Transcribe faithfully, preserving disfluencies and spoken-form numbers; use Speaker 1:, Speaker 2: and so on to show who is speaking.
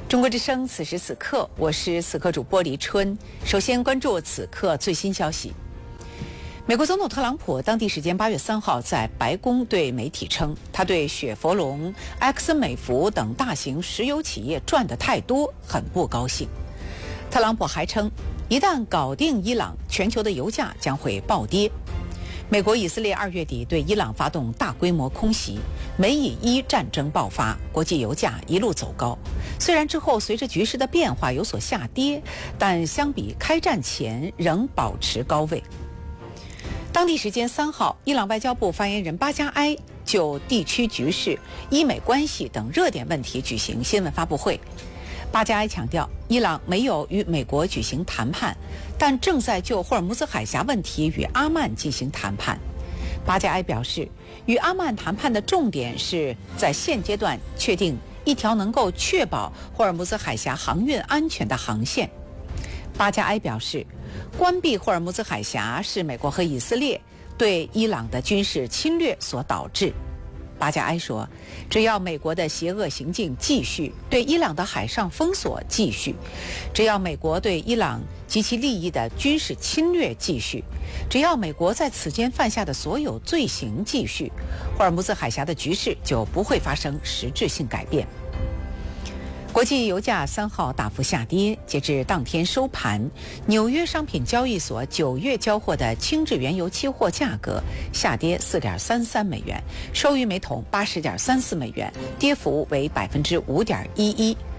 Speaker 1: 中国之声，此时此刻，我是此刻主播黎春。首先关注此刻最新消息。美国总统特朗普当地时间八月三号在白宫对媒体称，他对雪佛龙、埃克森美孚等大型石油企业赚得太多很不高兴。特朗普还称，一旦搞定伊朗，全球的油价将会暴跌。美国、以色列二月底对伊朗发动大规模空袭，美以伊战争爆发，国际油价一路走高。虽然之后随着局势的变化有所下跌，但相比开战前仍保持高位。当地时间三号，伊朗外交部发言人巴加埃就地区局势、伊美关系等热点问题举行新闻发布会。巴加埃强调，伊朗没有与美国举行谈判，但正在就霍尔木兹海峡问题与阿曼进行谈判。巴加埃表示，与阿曼谈判的重点是在现阶段确定一条能够确保霍尔木兹海峡航运安全的航线。巴加埃表示，关闭霍尔木兹海峡是美国和以色列对伊朗的军事侵略所导致。巴加埃说，只要美国的邪恶行径继续，对伊朗的海上封锁继续，只要美国对伊朗及其利益的军事侵略继续，只要美国在此间犯下的所有罪行继续，霍尔木兹海峡的局势就不会发生实质性改变。国际油价三号大幅下跌，截至当天收盘，纽约商品交易所九月交货的轻质原油期货价格下跌四点三三美元，收于每桶八十点三四美元，跌幅为百分之五点一一。